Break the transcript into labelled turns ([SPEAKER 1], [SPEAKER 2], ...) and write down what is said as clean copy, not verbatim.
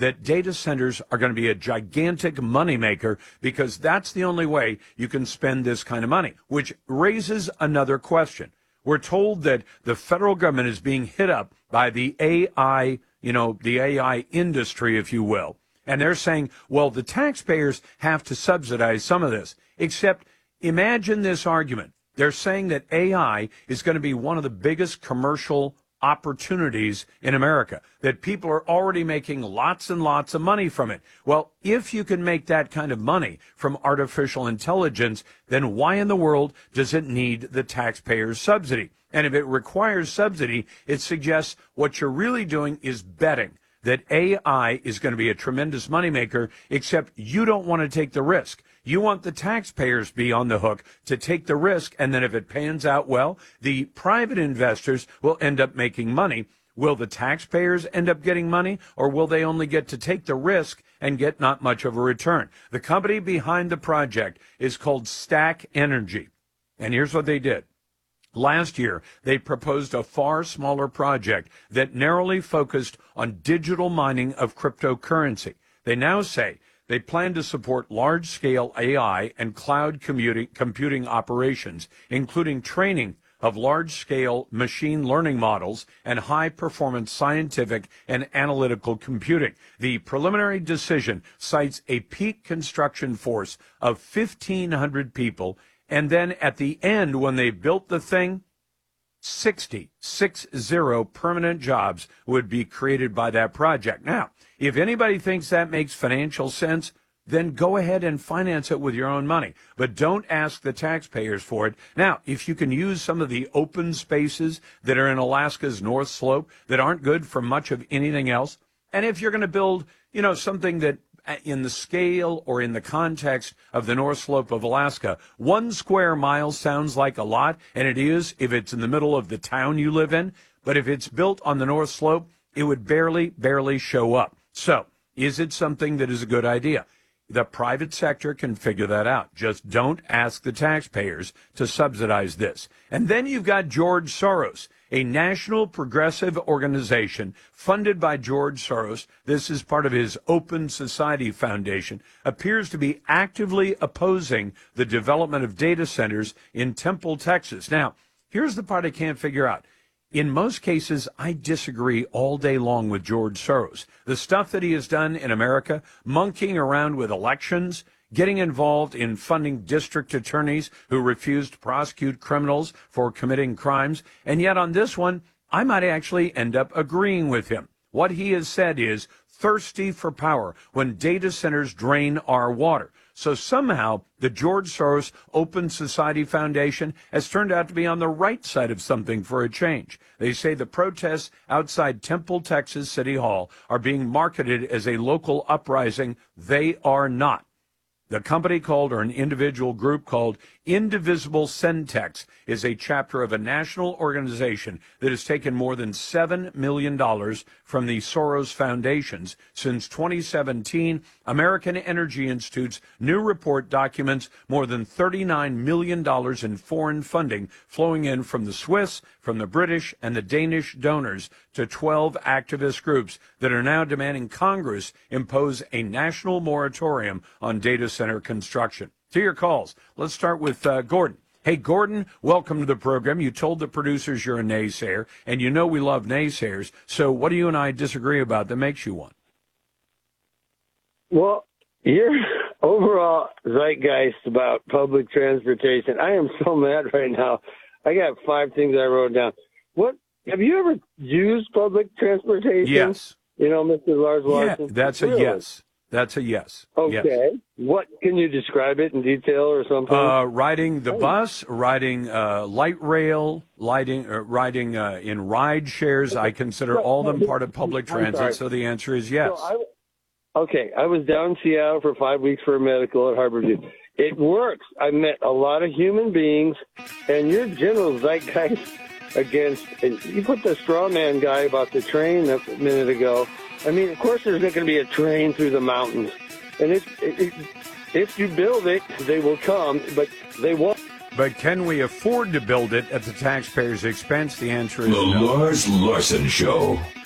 [SPEAKER 1] that data centers are going to be a gigantic moneymaker because that's the only way you can spend this kind of money, which raises another question. We're told that the federal government is being hit up by the AI, the AI industry, if you will. And they're saying, well, the taxpayers have to subsidize some of this. Except imagine this argument. They're saying that AI is going to be one of the biggest commercial opportunities in America, that people are already making lots and lots of money from it. Well, if you can make that kind of money from artificial intelligence, then why in the world does it need the taxpayer's subsidy? And if it requires subsidy, it suggests what you're really doing is betting that AI is going to be a tremendous moneymaker, except you don't want to take the risk. You want the taxpayers to be on the hook to take the risk, and then if it pans out well, the private investors will end up making money. Will the taxpayers end up getting money, or will they only get to take the risk and get not much of a return? The company behind the project is called Stack Energy, and here's what they did. Last year, they proposed a far smaller project that narrowly focused on digital mining of cryptocurrency. They now say they plan to support large-scale AI and cloud computing operations, including training of large-scale machine learning models and high-performance scientific and analytical computing. The preliminary decision cites a peak construction force of 1,500 people, and then at the end, when they built the thing, 60 permanent jobs would be created by that project. Now, if anybody thinks that makes financial sense, then go ahead and finance it with your own money. But don't ask the taxpayers for it. Now, if you can use some of the open spaces that are in Alaska's North Slope that aren't good for much of anything else, and if you're going to build, something that in the scale or in the context of the North Slope of Alaska, 1 square mile sounds like a lot, and it is if it's in the middle of the town you live in. But if it's built on the North Slope, it would barely show up. So, is it something that is a good idea? The private sector can figure that out. Just don't ask the taxpayers to subsidize this. And then you've got George Soros, a national progressive organization funded by George Soros. This is part of his Open Society Foundation, appears to be actively opposing the development of data centers in Temple, Texas. Now, here's the part I can't figure out. In most cases, I disagree all day long with George Soros. The stuff that he has done in America, monkeying around with elections, getting involved in funding district attorneys who refuse to prosecute criminals for committing crimes. And yet on this one, I might actually end up agreeing with him. What he has said is thirsty for power when data centers drain our water. So somehow the George Soros Open Society Foundation has turned out to be on the right side of something for a change. They say the protests outside Temple, Texas City Hall are being marketed as a local uprising. They are not. The company called, or an individual group called Indivisible Centex, is a chapter of a national organization that has taken more than $7 million from the Soros Foundations. Since 2017, American Energy Institute's new report documents more than $39 million in foreign funding flowing in from the Swiss, from the British, and the Danish donors to 12 activist groups that are now demanding Congress impose a national moratorium on data center construction. To your calls. Let's start with Gordon. Hey, Gordon, welcome to the program. You told the producers you're a naysayer, and you know we love naysayers. So what do you and I disagree about that makes you one?
[SPEAKER 2] Well, your overall zeitgeist about public transportation, I am so mad right now. I got 5 things I wrote down. What have you ever used public transportation?
[SPEAKER 1] Yes.
[SPEAKER 2] Mr. Lars Larson?
[SPEAKER 1] Yeah, that's a yes. That's a yes.
[SPEAKER 2] Okay. Yes. What can you describe it in detail or something?
[SPEAKER 1] Riding the bus, riding light rail, riding in ride shares. I consider all of them part of public transit. So the answer is yes.
[SPEAKER 2] I was down in Seattle for 5 weeks for a medical at Harborview. It works. I met a lot of human beings, and your general zeitgeist against, and you put the straw man guy about the train a minute ago. I mean, of course there's not going to be a train through the mountains. And if you build it, they will come, but they won't.
[SPEAKER 1] But can we afford to build it at the taxpayer's expense? The answer is
[SPEAKER 3] no.
[SPEAKER 1] no.
[SPEAKER 3] The Lars Larson Show.